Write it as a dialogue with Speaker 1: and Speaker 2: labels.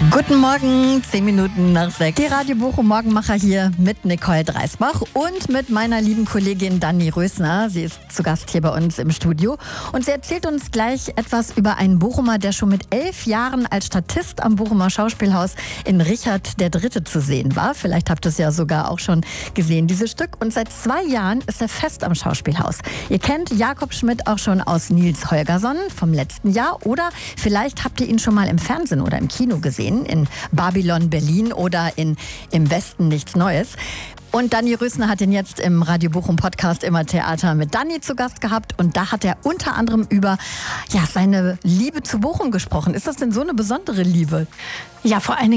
Speaker 1: Guten Morgen, 10 Minuten nach 6. Die Radio Bochum Morgenmacher hier mit Nicole Dreisbach und mit meiner lieben Kollegin Dani Rösner. Sie ist zu Gast hier bei uns im Studio und sie erzählt uns gleich etwas über einen Bochumer, der schon mit 11 Jahren als Statist am Bochumer Schauspielhaus in Richard III. Zu sehen war. Vielleicht habt ihr es ja sogar auch schon gesehen, dieses Stück. Und seit 2 Jahren ist er fest am Schauspielhaus. Ihr kennt Jakob Schmidt auch schon aus Nils Holgersson vom letzten Jahr oder vielleicht habt ihr ihn schon mal im Fernsehen oder im Kino gesehen. In Babylon Berlin oder Im Westen nichts Neues. Und Dani Rösner hat ihn jetzt im Radio Bochum Podcast Immer Theater mit Dani zu Gast gehabt. Und da hat er unter anderem über seine Liebe zu Bochum gesprochen. Ist das denn so eine besondere Liebe?
Speaker 2: Ja, vor allen Dingen